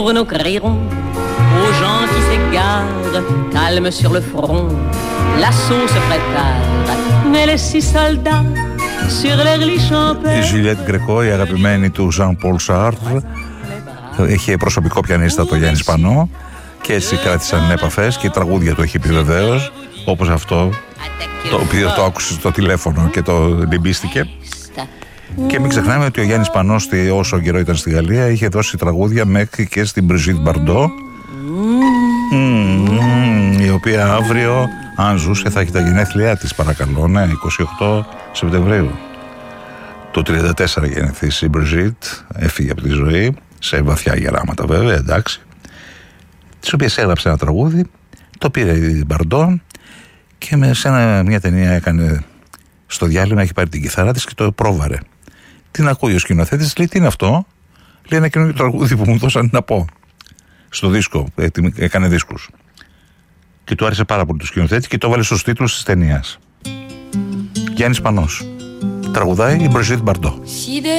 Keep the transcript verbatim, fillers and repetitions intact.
Nos crierons aux gens qui s'égarent, calme sur le front, l'assaut se prépare, mais les six soldats sur les glis Η Ζιλιέτ Γκρεκό, η αγαπημένη του Ζαν Πολ Σάρτρ, είχε προσωπικό πιανίστα το Γιάννη Σπανό και έτσι κράτησαν επαφές και η τραγούδια του έχει πει βεβαίως, όπως αυτό το οποίο το άκουσε στο τηλέφωνο και το λυμπίστηκε. Και μην ξεχνάμε ότι ο Γιάννης Σπανός, όσο καιρό ήταν στη Γαλλία, είχε δώσει τραγούδια μέχρι και στην Μπριζίτ Μπαρντό, mm, η οποία αύριο, αν ζούσε, θα έχει τα γενέθλιά της, παρακαλώ, ναι, είκοσι οκτώ Σεπτεμβρίου. Το τριάντα τέσσερα γεννηθείς η Μπριζίτ, έφυγε από τη ζωή, σε βαθιά γεράματα βέβαια, εντάξει, τις οποίες έγραψε ένα τραγούδι, το πήρε η Μπαρντό και με σε ένα, μια ταινία έκανε στο διάλειμμα, έχει πάρει την κιθάρα της και το πρόβαρε. Την ακούει ο σκηνοθέτης, λέει τι είναι αυτό, λέει ένα καινούργιο τραγούδι που μου δώσανε να πω στο δίσκο, έκανε δίσκους και του άρεσε πάρα πολύ το σκηνοθέτη και το έβαλε στους τίτλους της ταινίας. Γιάννης Σπανός τραγουδάει η Μπριζίτ Μπαρντό.